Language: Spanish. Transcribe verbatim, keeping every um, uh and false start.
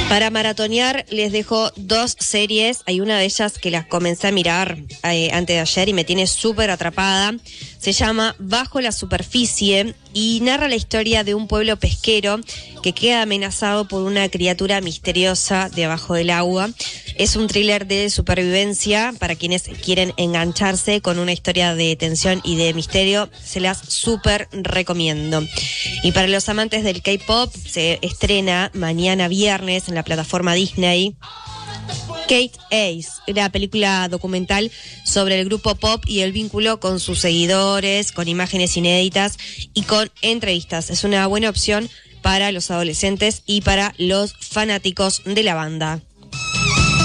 Para maratonear les dejo dos series, hay una de ellas que las comencé a mirar eh, antes de ayer y me tiene súper atrapada. Se llama Bajo la Superficie y narra la historia de un pueblo pesquero que queda amenazado por una criatura misteriosa debajo del agua. Es un thriller de supervivencia para quienes quieren engancharse con una historia de tensión y de misterio. Se las súper recomiendo. Y para los amantes del K-pop, se estrena mañana viernes en la plataforma Disney Kate Ace, la película documental sobre el grupo pop y el vínculo con sus seguidores, con imágenes inéditas y con entrevistas. Es una buena opción para los adolescentes y para los fanáticos de la banda.